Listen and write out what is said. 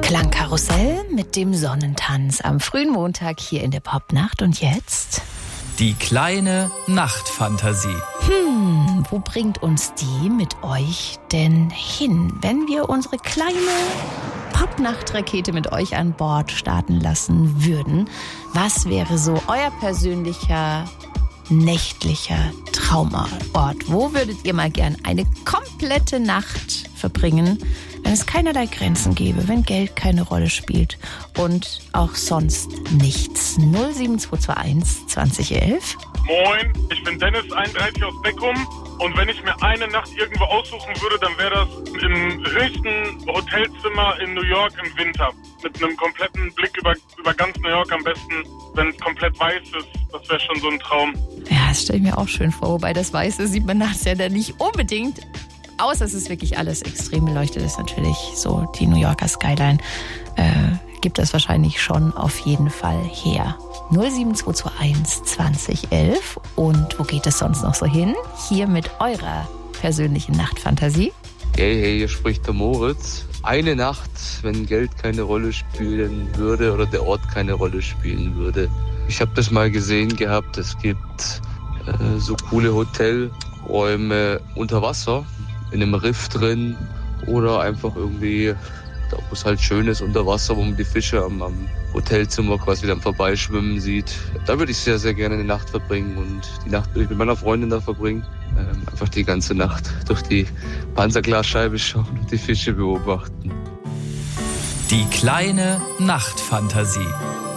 Klangkarussell mit dem Sonnentanz am frühen Montag hier in der Popnacht. Und jetzt? Die kleine Nachtfantasie. Wo bringt uns die mit euch denn hin, wenn wir unsere kleine Popnachtrakete mit euch an Bord starten lassen würden? Was wäre so euer persönlicher nächtlicher Traumort? Wo würdet ihr mal gern eine komplette Nacht verbringen, wenn es keinerlei Grenzen gäbe, wenn Geld keine Rolle spielt und auch sonst nichts? 07221 2011. Moin, ich bin Dennis, 31 aus Beckum. Und wenn ich mir eine Nacht irgendwo aussuchen würde, dann wäre das im höchsten Hotelzimmer in New York im Winter. Mit einem kompletten Blick über ganz New York am besten, wenn es komplett weiß ist. Das wäre schon so ein Traum. Ja, das stelle ich mir auch schön vor. Wobei das Weiße sieht man nachts ja dann nicht unbedingt. Außer es ist wirklich alles extrem beleuchtet. Das ist natürlich so die New Yorker Skyline. Gibt es wahrscheinlich schon auf jeden Fall her. 07221 2011. Und wo geht es sonst noch so hin? Hier mit eurer persönlichen Nachtfantasie. Hey, hier spricht der Moritz. Eine Nacht, wenn Geld keine Rolle spielen würde oder der Ort keine Rolle spielen würde. Ich habe das mal gesehen gehabt, es gibt so coole Hotelräume unter Wasser, in einem Riff drin oder einfach irgendwie, da wo es halt schön ist unter Wasser, wo man die Fische am Hotelzimmer quasi dann vorbeischwimmen sieht. Da würde ich sehr, sehr gerne eine Nacht verbringen und die Nacht würde ich mit meiner Freundin da verbringen. Einfach die ganze Nacht durch die Panzerglasscheibe schauen und die Fische beobachten. Die kleine Nachtfantasie.